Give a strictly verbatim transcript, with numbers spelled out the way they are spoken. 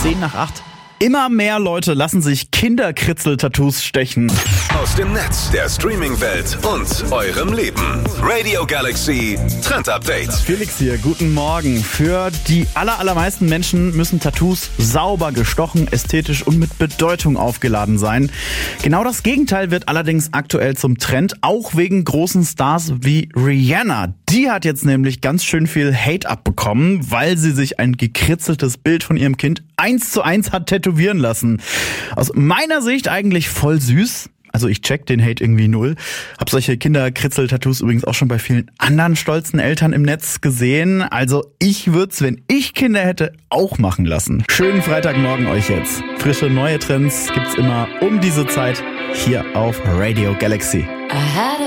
zehn nach acht. Immer mehr Leute lassen sich Kinderkritzel-Tattoos stechen. Aus dem Netz, der Streaming-Welt und eurem Leben. Radio Galaxy Trend Update. Felix hier, guten Morgen. Für die aller, allermeisten Menschen müssen Tattoos sauber gestochen, ästhetisch und mit Bedeutung aufgeladen sein. Genau das Gegenteil wird allerdings aktuell zum Trend, auch wegen großen Stars wie Rihanna. Die hat jetzt nämlich ganz schön viel Hate abbekommen, weil sie sich ein gekritzeltes Bild von ihrem Kind eins zu eins hat tätowieren lassen. Aus meiner Sicht eigentlich voll süß. Also ich check den Hate irgendwie null. Hab solche Kinderkritzel-Tattoos übrigens auch schon bei vielen anderen stolzen Eltern im Netz gesehen. Also ich würd's, wenn ich Kinder hätte, auch machen lassen. Schönen Freitagmorgen euch jetzt. Frische neue Trends gibt's immer um diese Zeit hier auf Radio Galaxy.